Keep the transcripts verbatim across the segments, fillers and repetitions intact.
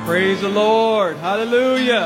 Praise the Lord. Hallelujah.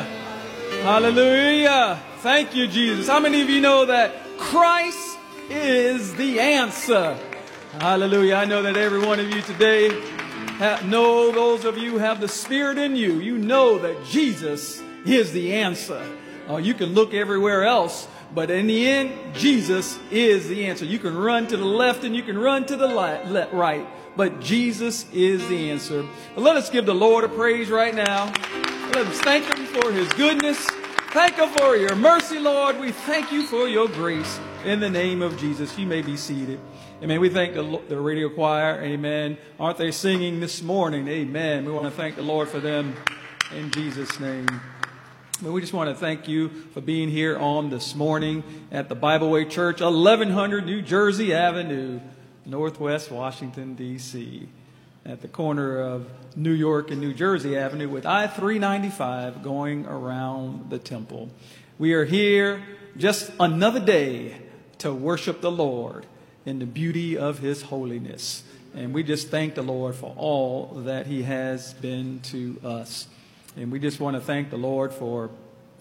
Hallelujah. Thank you, Jesus. How many of you know that Christ is the answer? Hallelujah. I know that every one of you today have, know, those of you who have the Spirit in you, you know that Jesus is the answer. Uh, you can look everywhere else, but in the end, Jesus is the answer. You can run to the left and you can run to the li- le- right, but Jesus is the answer. But let us give the Lord a praise right now. Let us thank Him for His goodness. Thank Him for your mercy, Lord. We thank you for your grace in the name of Jesus. You may be seated. Amen. We thank the, the radio choir. Amen. Aren't they singing this morning? Amen. We want to thank the Lord for them in Jesus' name. But we just want to thank you for being here on this morning at the Bible Way Church, eleven hundred New Jersey Avenue, Northwest Washington, D C, at the corner of New York and New Jersey Avenue with I three ninety-five going around the temple. We are here just another day to worship the Lord in the beauty of His holiness. And we just thank the Lord for all that He has been to us. And we just want to thank the Lord for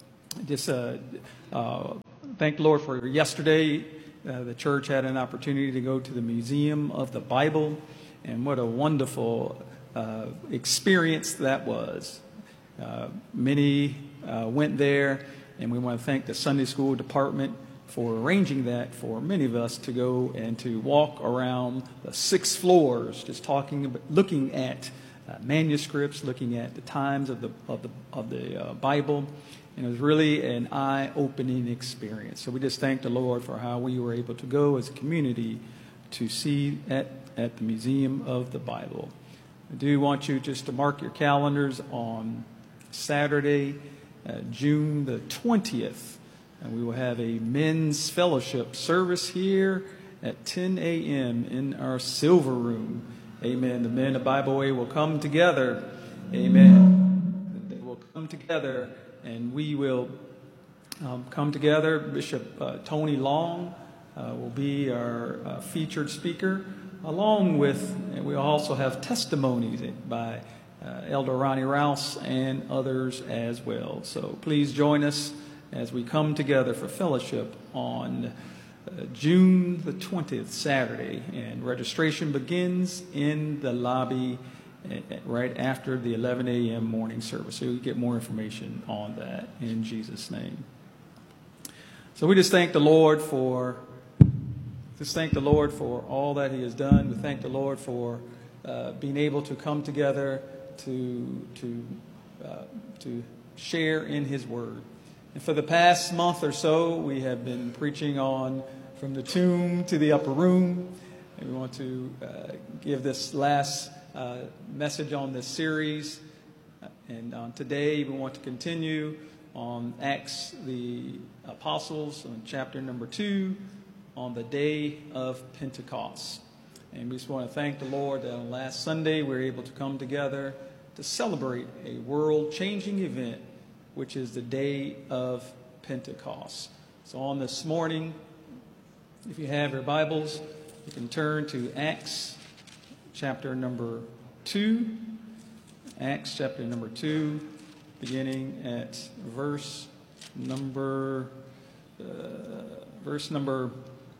just uh, uh, thank the Lord for yesterday. Uh, the church had an opportunity to go to the Museum of the Bible, and what a wonderful uh, experience that was. Uh, many uh, went there, and we want to thank the Sunday school department for arranging that for many of us to go and to walk around the six floors, just talking, looking at Uh, manuscripts, looking at the times of the of the of the uh, Bible, and it was really an eye-opening experience. So we just thank the Lord for how we were able to go as a community to see at at the Museum of the Bible. I do want you just to mark your calendars on Saturday, uh, June the twentieth, and we will have a men's fellowship service here at ten a.m. in our silver room. Amen. The men of Bible Way will come together. Amen. They will come together, and we will um, come together. Bishop uh, Tony Long uh, will be our uh, featured speaker, along with, and we also have testimonies by uh, Elder Ronnie Rouse and others as well. So please join us as we come together for fellowship on Uh, June the twentieth, Saturday, and registration begins in the lobby uh, right after the eleven a.m. morning service. So you get more information on that in Jesus' name. So we just thank the Lord for just thank the Lord for all that He has done. We thank the Lord for uh, being able to come together to to uh, to share in His Word. And for the past month or so, we have been preaching on From the Tomb to the Upper Room. And we want to uh, give this last uh, message on this series. And on today, we want to continue on Acts the Apostles, on chapter number two, on the day of Pentecost. And we just want to thank the Lord that on last Sunday, we were able to come together to celebrate a world-changing event, which is the day of Pentecost. So on this morning, if you have your Bibles, you can turn to Acts chapter number two. Acts chapter number two, beginning at verse number, uh, verse number,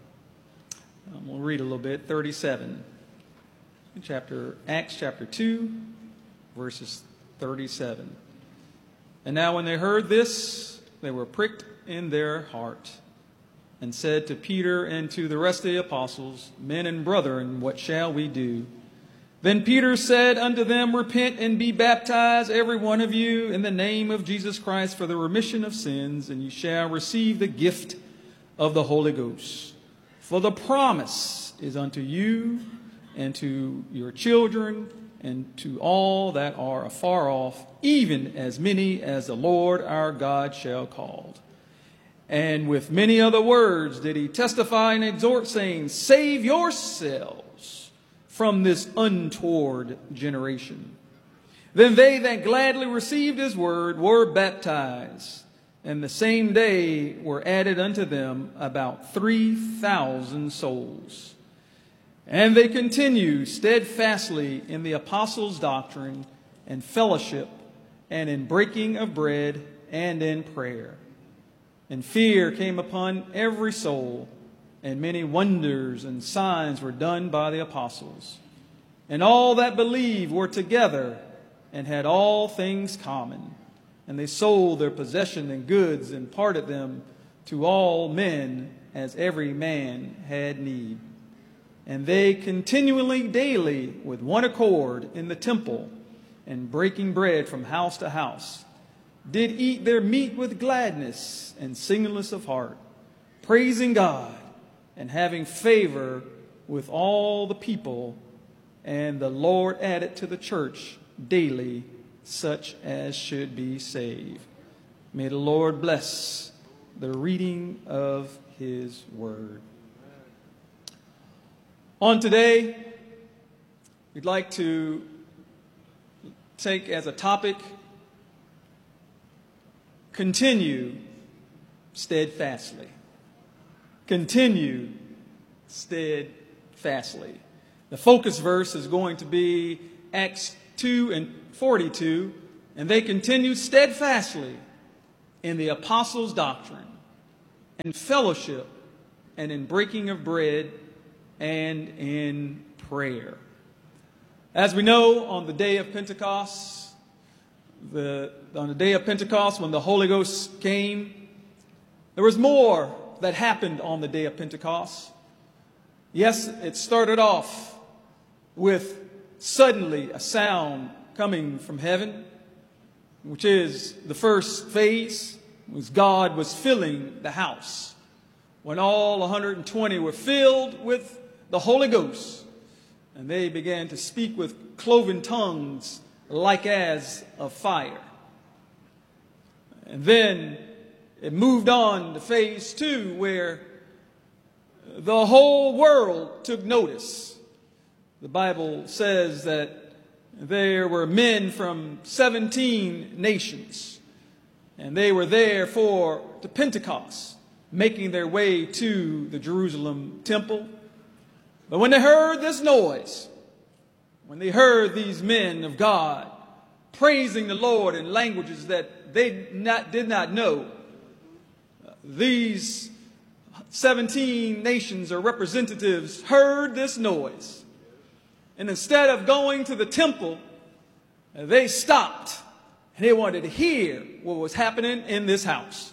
um, we'll read a little bit, thirty-seven. Chapter, Acts chapter two, verses thirty-seven. And now when they heard this, they were pricked in their heart, and said to Peter and to the rest of the apostles, Men and brethren, what shall we do? Then Peter said unto them, Repent and be baptized, every one of you, in the name of Jesus Christ, for the remission of sins, and you shall receive the gift of the Holy Ghost. For the promise is unto you, and to your children, and to all that are afar off, even as many as the Lord our God shall call. And with many other words did he testify and exhort, saying, Save yourselves from this untoward generation. Then they that gladly received his word were baptized, and the same day were added unto them about three thousand souls. And they continued steadfastly in the apostles' doctrine and fellowship, and in breaking of bread, and in prayer. And fear came upon every soul, and many wonders and signs were done by the apostles. And all that believed were together, and had all things common. And they sold their possession and goods, and parted them to all men, as every man had need. And they continually daily with one accord in the temple, and breaking bread from house to house, did eat their meat with gladness and singleness of heart, praising God and having favor with all the people. And the Lord added to the church daily such as should be saved. May the Lord bless the reading of his word. On today, we'd like to take as a topic, continue steadfastly. Continue steadfastly. The focus verse is going to be Acts two and forty-two, and they continued steadfastly in the apostles' doctrine, and fellowship, and in breaking of bread, and in prayer. As we know, on the day of Pentecost, the, on the day of Pentecost, when the Holy Ghost came, there was more that happened on the day of Pentecost. Yes, it started off with suddenly a sound coming from heaven, which is the first phase, was God was filling the house. When all one hundred twenty were filled with the Holy Ghost, and they began to speak with cloven tongues like as of fire. And then it moved on to phase two, where the whole world took notice. The Bible says that there were men from seventeen nations, and they were there for the Pentecost, making their way to the Jerusalem temple. But when they heard this noise, when they heard these men of God praising the Lord in languages that they not, did not know, these seventeen nations or representatives heard this noise. And instead of going to the temple, they stopped and they wanted to hear what was happening in this house.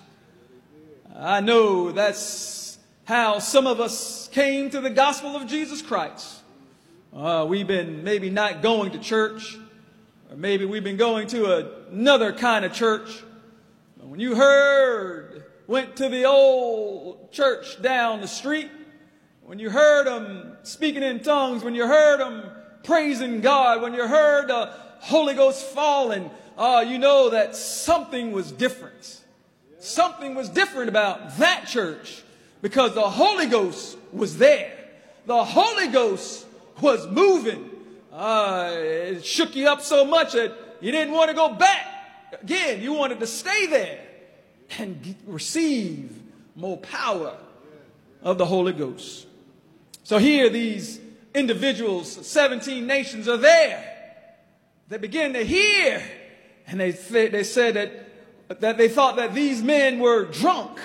I know that's how some of us came to the gospel of Jesus Christ. Uh, we've been maybe not going to church, or maybe we've been going to a, another kind of church. But when you heard, went to the old church down the street, when you heard them speaking in tongues, when you heard them praising God, when you heard the Holy Ghost falling, uh, you know that something was different. Something was different about that church, because the Holy Ghost was there. The Holy Ghost was moving. Uh, it shook you up so much that you didn't want to go back again. You wanted to stay there and receive more power of the Holy Ghost. So here these individuals, seventeen nations, are there. They begin to hear, and they, they said that, that they thought that these men were drunk.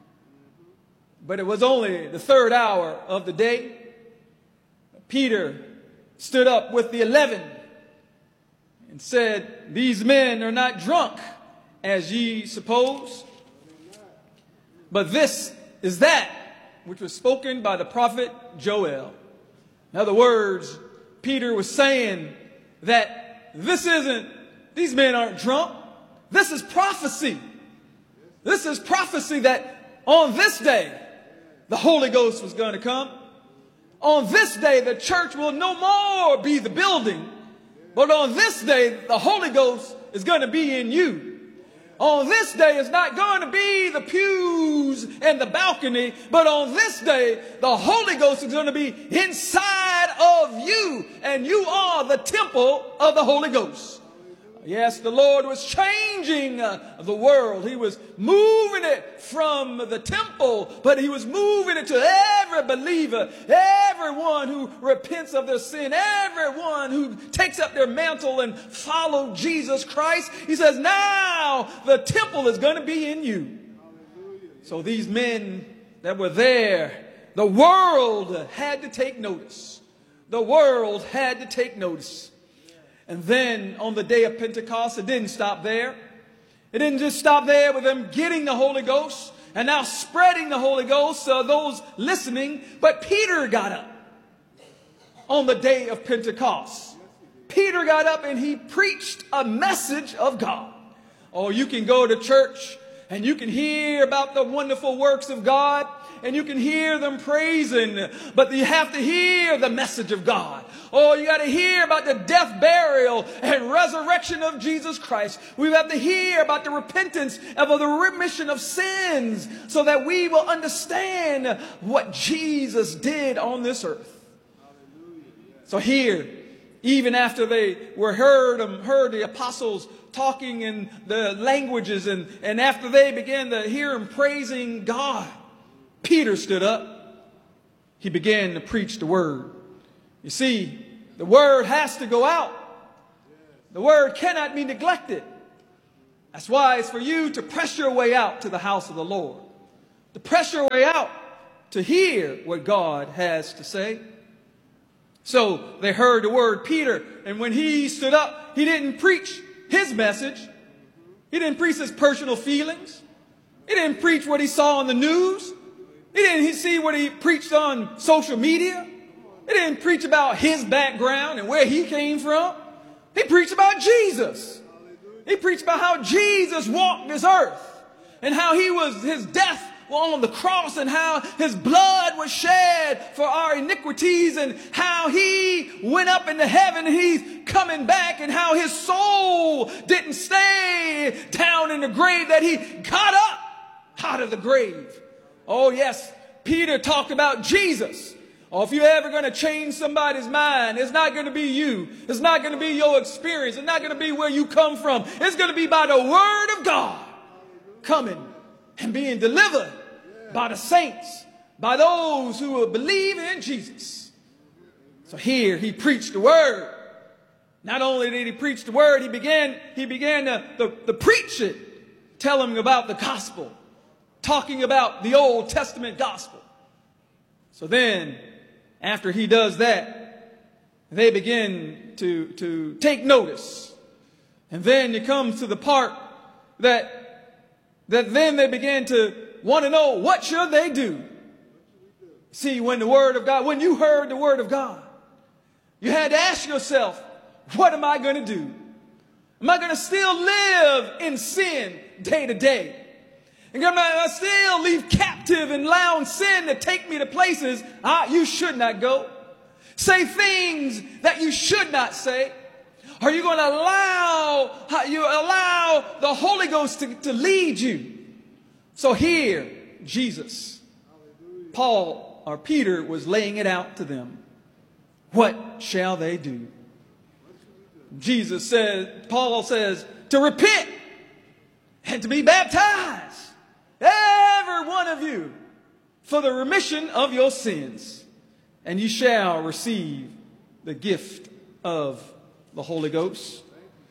But it was only the third hour of the day. Peter stood up with the eleven and said, "These men are not drunk, as ye suppose, but this is that which was spoken by the prophet Joel." In other words, Peter was saying that this isn't, these men aren't drunk. This is prophecy. This is prophecy that on this day, the Holy Ghost was going to come. On this day, the church will no more be the building, but on this day, the Holy Ghost is going to be in you. On this day, it's not going to be the pews and the balcony, but on this day, the Holy Ghost is going to be inside of you, and you are the temple of the Holy Ghost. Yes, the Lord was changing uh, the world. He was moving it from the temple, but he was moving it to every believer, everyone who repents of their sin, everyone who takes up their mantle and follow Jesus Christ. He says, now the temple is going to be in you. So these men that were there, the world had to take notice. The world had to take notice. And then on the day of Pentecost, it didn't stop there. It didn't just stop there with them getting the Holy Ghost and now spreading the Holy Ghost to those listening. But Peter got up on the day of Pentecost. Peter got up and he preached a message of God. Oh, you can go to church and you can hear about the wonderful works of God and you can hear them praising, but you have to hear the message of God. Oh, you got to hear about the death, burial, and resurrection of Jesus Christ. We have to hear about the repentance of the remission of sins so that we will understand what Jesus did on this earth. So here, even after they were heard, um, heard the apostles talking in the languages, and, and after they began to hear him praising God, Peter stood up. He began to preach the word. You see, the word has to go out. The word cannot be neglected. That's why it's for you to press your way out to the house of the Lord. To press your way out to hear what God has to say. So they heard the word Peter, and when he stood up, he didn't preach his message. He didn't preach his personal feelings. He didn't preach what he saw on the news. He didn't see what he preached on social media. He didn't preach about his background and where he came from. He preached about Jesus. He preached about how Jesus walked this earth and how he was, his death on the cross, and how his blood was shed for our iniquities, and how he went up into heaven and he's coming back, and how his soul didn't stay down in the grave, that he got up out of the grave. Oh yes, Peter talked about Jesus. Oh, if you're ever going to change somebody's mind, it's not going to be you. It's not going to be your experience. It's not going to be where you come from. It's going to be by the word of God coming and being delivered by the saints, by those who will believe in Jesus. So here he preached the word. Not only did he preach the word, he began, he began to, to, to preach it, telling about the gospel, talking about the Old Testament gospel. So then, after he does that, they begin to, to take notice. And then it comes to the part that, that then they begin to want to know, what should they do? See, when the word of God, when you heard the word of God, you had to ask yourself, what am I going to do? Am I going to still live in sin day to day? And am I still leave captive and allowing sin to take me to places ah, you should not go? Say things that you should not say? Are you going to allow, you allow the Holy Ghost to, to lead you? So here, Jesus, Paul or Peter was laying it out to them. What shall they do? Jesus said, Paul says, to repent and to be baptized, every one of you, for the remission of your sins, and you shall receive the gift of the Holy Ghost.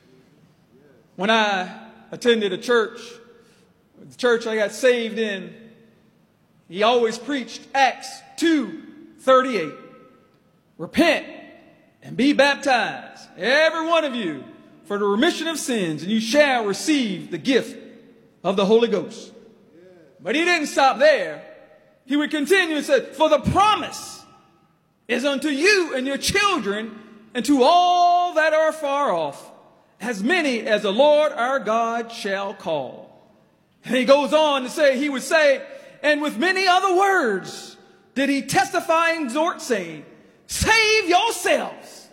When I attended a church, the church I got saved in, he always preached Acts two thirty-eight. Repent and be baptized, every one of you, for the remission of sins, and you shall receive the gift of the Holy Ghost. But he didn't stop there. He would continue and said, for the promise is unto you and your children, and to all that are far off, as many as the Lord our God shall call. And he goes on to say, he would say, and with many other words did he testify and exhort, saying, save yourselves,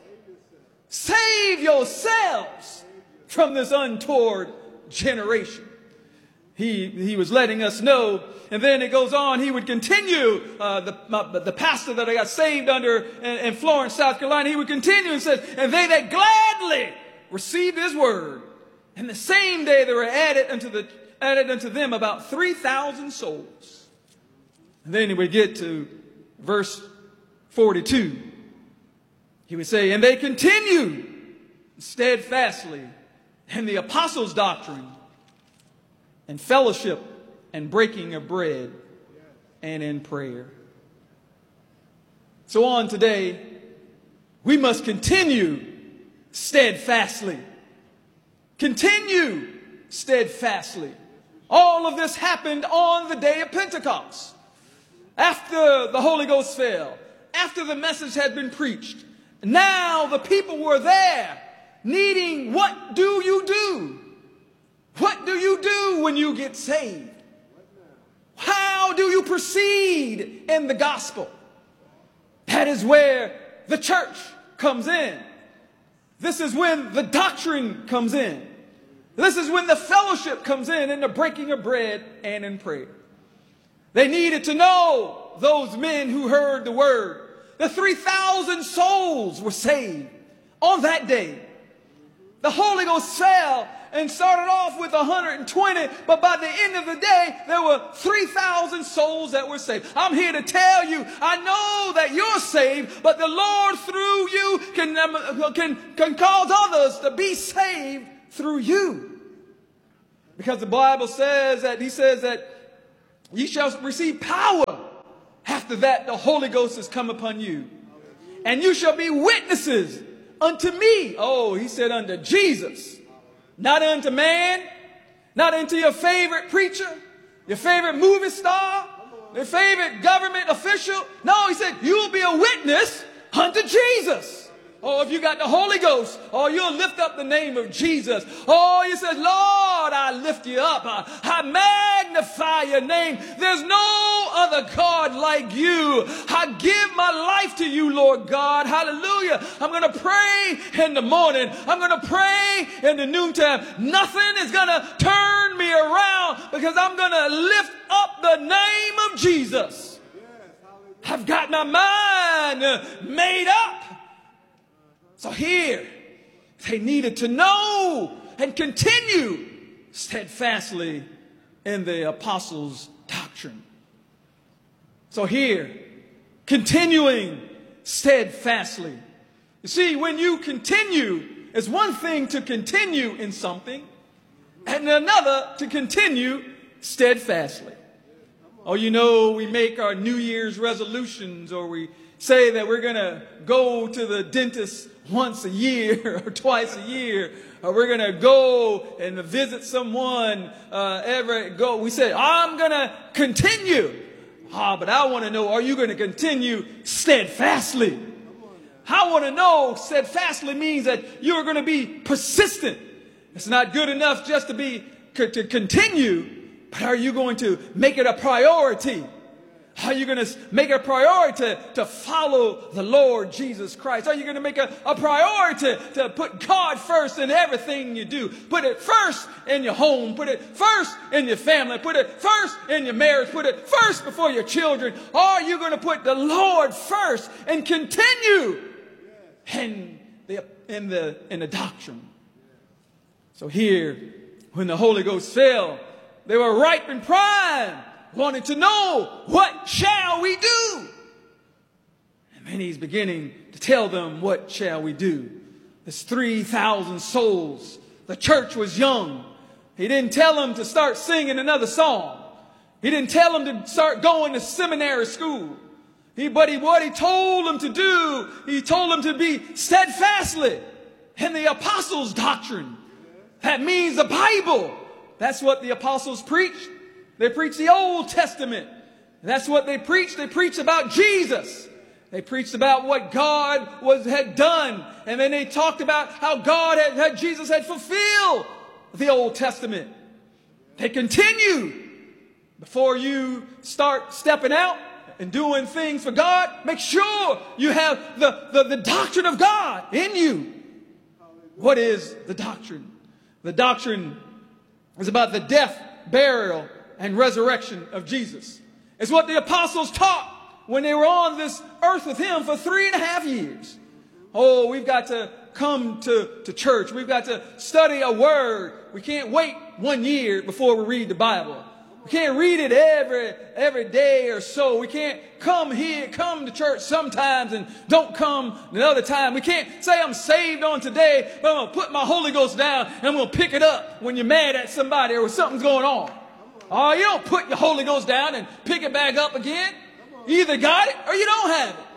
save yourselves from this untoward generation. He, he was letting us know. And then it goes on, he would continue, uh, the, my, the pastor that I got saved under in, in Florence, South Carolina, he would continue and says, and they that gladly received his word And the same day there were added unto, the, added unto them about three thousand souls. And then we get to verse forty-two. He would say, and they continued steadfastly in the apostles' doctrine and fellowship and breaking of bread and in prayer. So on today, we must continue steadfastly. Continue steadfastly. All of this happened on the day of Pentecost. After the Holy Ghost fell, after the message had been preached, now the people were there needing, what do you do? What do you do when you get saved? How do you proceed in the gospel? That is where the church comes in. This is when the doctrine comes in. This is when the fellowship comes in, and the breaking of bread and in prayer. They needed to know, those men who heard the word. The three thousand souls were saved on that day. The Holy Ghost fell and started off with one hundred twenty, but by the end of the day, there were three thousand souls that were saved. I'm here to tell you, I know that you're saved, but the Lord through you can, um, can, can cause others to be saved through you. Because the Bible says that, he says that ye shall receive power. After that, the Holy Ghost has come upon you. And you shall be witnesses unto me. Oh, he said unto Jesus. Not unto man. Not unto your favorite preacher. Your favorite movie star. Your favorite government official. No, he said, you'll be a witness unto Jesus. Oh, if you got the Holy Ghost, oh, you'll lift up the name of Jesus. Oh, you said, Lord, I lift you up. I, I magnify your name. There's no other God like you. I give my life to you, Lord God. Hallelujah. I'm going to pray in the morning. I'm going to pray in the noontime. Nothing is going to turn me around because I'm going to lift up the name of Jesus. I've got my mind made up. So here, they needed to know and continue steadfastly in the apostles' doctrine. So here, continuing steadfastly. You see, when you continue, it's one thing to continue in something, and another to continue steadfastly. Oh, you know, we make our New Year's resolutions, or we say that we're going to go to the dentist once a year or twice a year, or we're going to go and visit someone uh, every go. We say, I'm going to continue. Ah, but I want to know, are you going to continue steadfastly? I want to know steadfastly means that you're going to be persistent. It's not good enough just to be to continue, but are you going to make it a priority? Are you going to make it a priority to follow the Lord Jesus Christ? Are you going to make a, a priority to put God first in everything you do? Put it first in your home. Put it first in your family. Put it first in your marriage. Put it first before your children. Or are you going to put the Lord first and continue in the, in the, in the doctrine? So here, when the Holy Ghost fell, they were ripe and prime, wanting to know, what shall we do? And then he's beginning to tell them, what shall we do? There's three thousand souls. The church was young. He didn't tell them to start singing another song. He didn't tell them to start going to seminary school. He, but he, what he told them to do, he told them to be steadfastly in the apostles' doctrine. That means the Bible. That's what the apostles preached. They preached the Old Testament. That's what they preached. They preached about Jesus. They preached about what God was had done. And then they talked about how God had, had Jesus had fulfilled the Old Testament. They continue. Before you start stepping out and doing things for God, make sure you have the, the, the doctrine of God in you. What is the doctrine? The doctrine is about the death, burial, and resurrection of Jesus. It's what the apostles taught when they were on this earth with him for three and a half years. Oh, we've got to come to, to church. We've got to study a word. We can't wait one year before we read the Bible. We can't read it every every day or so. We can't come here, come to church sometimes and don't come another time. We can't say I'm saved on today, but I'm going to put my Holy Ghost down and I'm going to pick it up when you're mad at somebody or something's going on. Oh, you don't put your Holy Ghost down and pick it back up again. You either got it or you don't have it.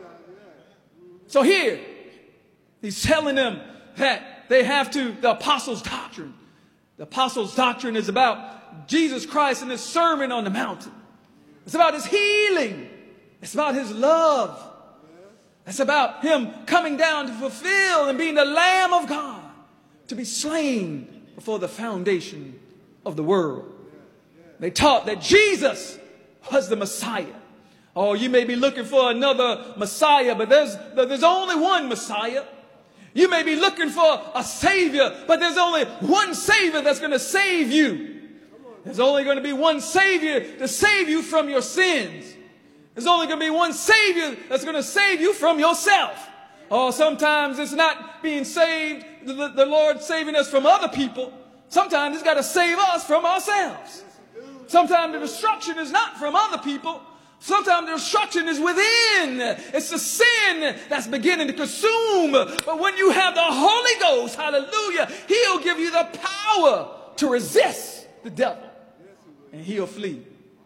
So here, he's telling them that they have to, the apostles' doctrine. The apostles' doctrine is about Jesus Christ and his Sermon on the Mountain. It's about his healing. It's about his love. It's about him coming down to fulfill and being the Lamb of God, to be slain before the foundation of the world. They taught that Jesus was the Messiah. Oh, you may be looking for another Messiah, but there's, there's only one Messiah. You may be looking for a Savior, but there's only one Savior that's going to save you. There's only going to be one Savior to save you from your sins. There's only going to be one Savior that's going to save you from yourself. Oh, sometimes it's not being saved, the, the Lord saving us from other people. Sometimes it's got to save us from ourselves. Sometimes the destruction is not from other people. Sometimes the destruction is within. It's the sin that's beginning to consume. But when you have the Holy Ghost, hallelujah, he'll give you the power to resist the devil. And he'll flee.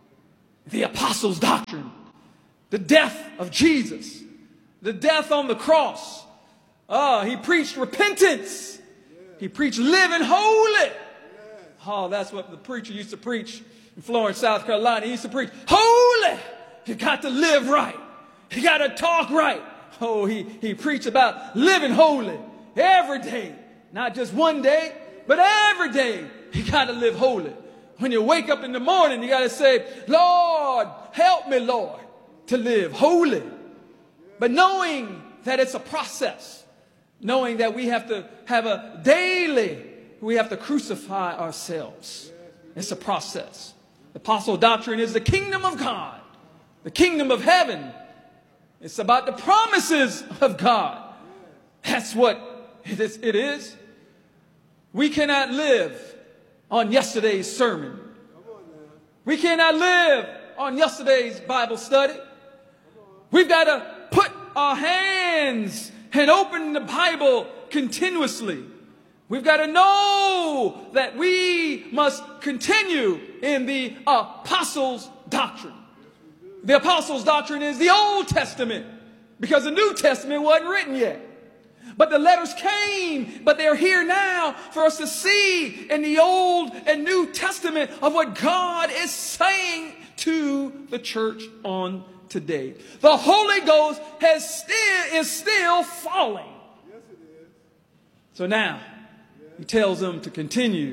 The apostles' doctrine. The death of Jesus. The death on the cross. Oh, he preached repentance. He preached living holy. Oh, that's what the preacher used to preach in Florence, South Carolina. He used to preach, holy. You got to live right. You got to talk right. Oh, he, he preached about living holy every day. Not just one day, but every day. You got to live holy. When you wake up in the morning, you got to say, Lord, help me, Lord, to live holy. But knowing that it's a process. Knowing that we have to have a daily, we have to crucify ourselves. It's a process. The apostle doctrine is the kingdom of God. The kingdom of heaven. It's about the promises of God. That's what it is. It is. We cannot live on yesterday's sermon. We cannot live on yesterday's Bible study. We've got to put our hands and open the Bible continuously. We've got to know that we must continue in the apostles' doctrine. The apostles' doctrine is the Old Testament, because the New Testament wasn't written yet. But the letters came, but they're here now for us to see in the Old and New Testament of what God is saying to the church on today. The Holy Ghost has still, is still falling. Yes, it is. So now, he tells them to continue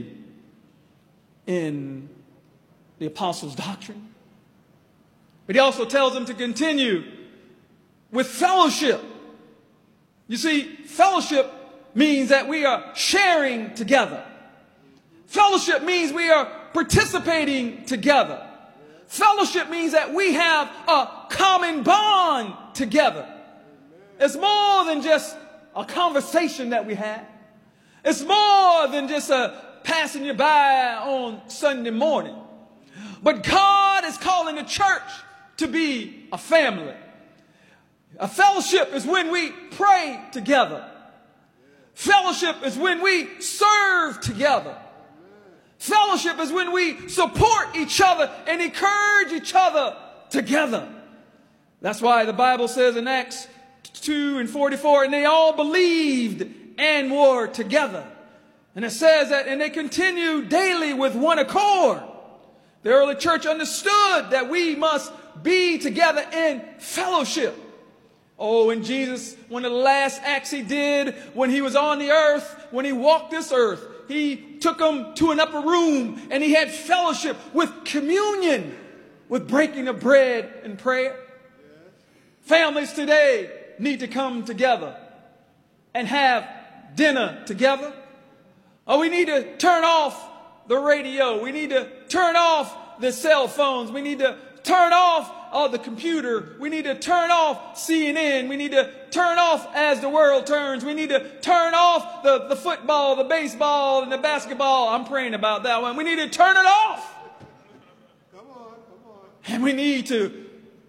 in the apostles' doctrine. But he also tells them to continue with fellowship. You see, fellowship means that we are sharing together. Fellowship means we are participating together. Fellowship means that we have a common bond together. It's more than just a conversation that we have. It's more than just a passing you by on Sunday morning. But God is calling the church to be a family. A fellowship is when we pray together. Fellowship is when we serve together. Fellowship is when we support each other and encourage each other together. That's why the Bible says in Acts two and forty-four, and they all believed and were together. And it says that, and they continued daily with one accord. The early church understood that we must be together in fellowship. Oh, and Jesus, one of the last acts he did when he was on the earth, when he walked this earth, he took them to an upper room and he had fellowship with communion, with breaking of bread and prayer. Yes. Families today need to come together and have dinner together. Oh, we need to turn off the radio. We need to turn off the cell phones. We need to turn off all the computer. We need to turn off C N N. We need to turn off As the World Turns. We need to turn off the, the football, the baseball, and the basketball. I'm praying about that one. We need to turn it off. Come on, come on. And we need to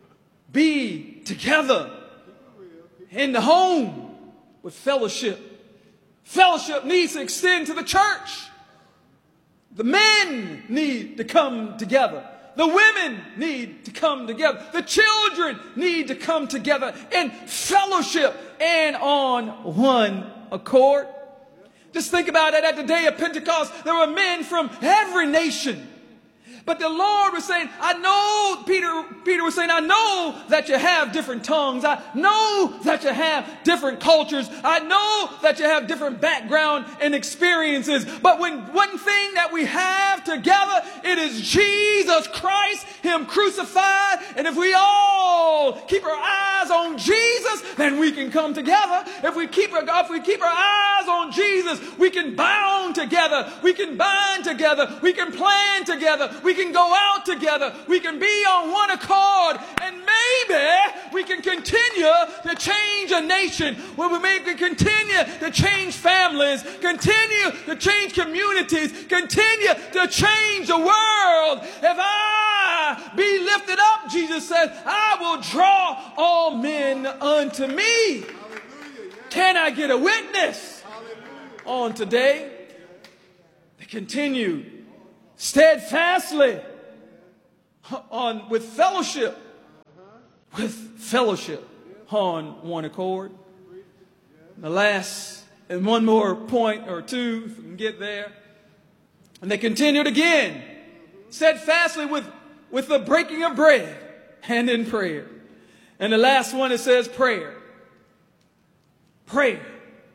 be together in the home with fellowship. Fellowship needs to extend to the church. The men need to come together. The women need to come together. The children need to come together in fellowship and on one accord. Just think about it. At the day of Pentecost, there were men from every nation. But the Lord was saying, I know, Peter, Peter was saying, I know that you have different tongues. I know that you have different cultures. I know that you have different background and experiences. But when one thing that we have together, it is Jesus Christ, Him crucified. And if we all keep our eyes on Jesus, then we can come together. If we keep our, if we keep our eyes on Jesus, we can bound together. We can bind together. We can plan together. We can go out together. We can be on one accord. And maybe we can continue to change a nation. Where we may continue to change families. Continue to change communities. Continue to change the world. If I be lifted up, Jesus said, I will draw all men unto me. Can I get a witness on today? They continue steadfastly on with fellowship, with fellowship on one accord. The last and one more point or two, if we can get there. And they continued again, steadfastly with, with the breaking of bread and in prayer. And the last one, it says prayer. Prayer.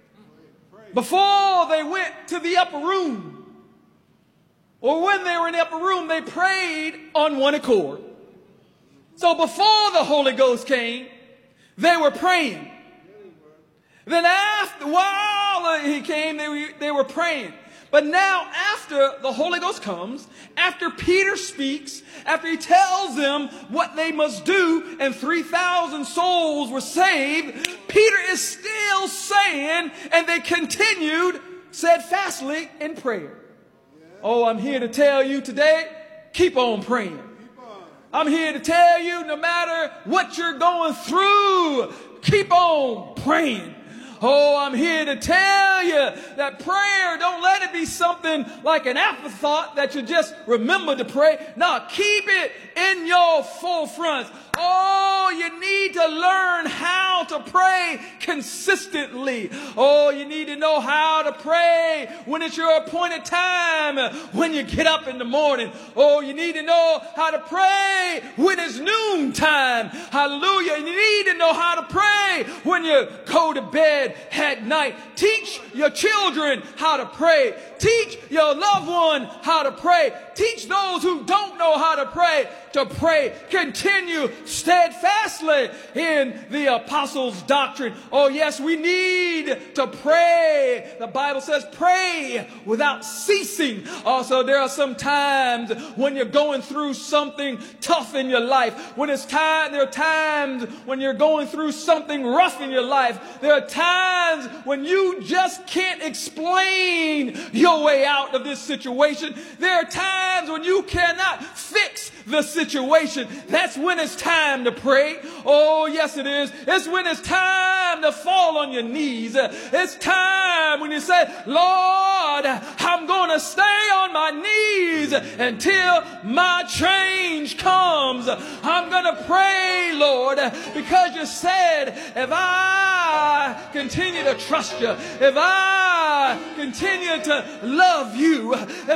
Before they went to the upper room, or when they were in the upper room, they prayed on one accord. So before the Holy Ghost came, they were praying. Then after, while He came, they were, they were praying. But now after the Holy Ghost comes, after Peter speaks, after he tells them what they must do, and three thousand souls were saved, Peter is still saying, and they continued steadfastly in prayer. Oh, I'm here to tell you today, keep on praying. I'm here to tell you, no matter what you're going through, keep on praying. Oh, I'm here to tell you that prayer, don't let it be something like an afterthought that you just remember to pray. No, keep it in your forefront. Oh, you need to learn how to pray consistently. Oh, you need to know how to pray when it's your appointed time, when you get up in the morning. Oh, you need to know how to pray when it's noontime. Hallelujah. You need to know how to pray when you go to bed at night. Teach your children how to pray. Teach your loved one how to pray. Teach those who don't know how to pray to pray. Continue steadfastly in the apostles' doctrine. Oh yes, we need to pray. The Bible says pray without ceasing. Also, there are some times when you're going through something tough in your life. When it's time, there are times when you're going through something rough in your life. There are times when you just can't explain your way out of this situation. There are times when you cannot fix the situation. That's when it's time to pray. Oh, yes, it is. It's when it's time to fall on your knees. It's time when you say, Lord, I'm going to stay on my knees until my change comes. I'm going to pray, Lord, because you said, if I continue to trust you, if I continue to love you, if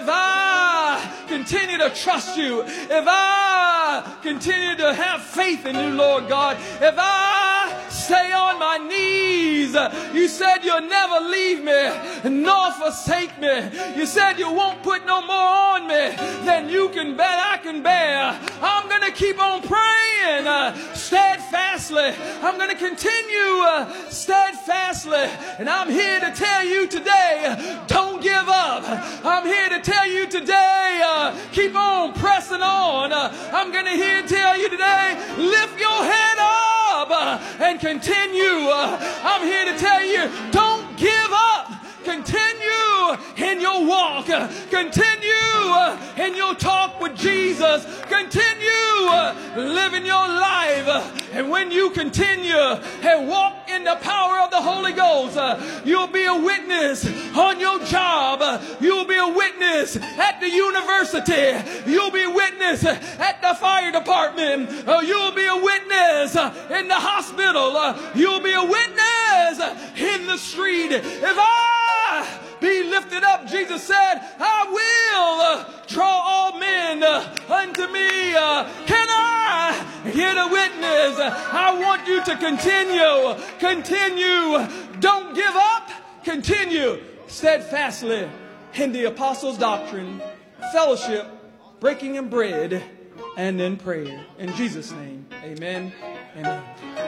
I continue to trust you, if I continue to have faith in you, Lord God, if I stay on my knees. You said you'll never leave me nor forsake me. You said you won't put no more on me than you can bear, I can bear. I'm going to keep on praying uh, steadfastly. I'm going to continue uh, steadfastly. And I'm here to tell you today, don't give up. I'm here to tell you today, uh, keep on pressing on. Uh, I'm going to here tell you today, lift your head up uh, and continue. Uh, I'm here to tell you, don't give up. Continue in your walk. Continue in your talk with Jesus. Continue living your life. And when you continue and walk in the power of the Holy Ghost, you'll be a witness on your job. You'll be a witness at the university. You'll be a witness at the fire department. You'll be a witness in the hospital. You'll be a witness in the street. If I be lifted up, Jesus said, I will uh, draw all men uh, unto me. Uh, can I get a witness? I want you to continue. Continue. Don't give up. Continue steadfastly in the apostles' doctrine, fellowship, breaking of bread, and in prayer. In Jesus' name, amen. Amen.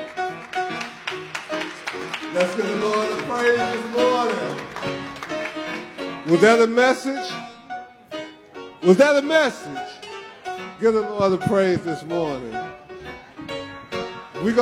Let's give the Lord a praise this morning. Was that a message? Was that a message? Give the Lord a praise this morning.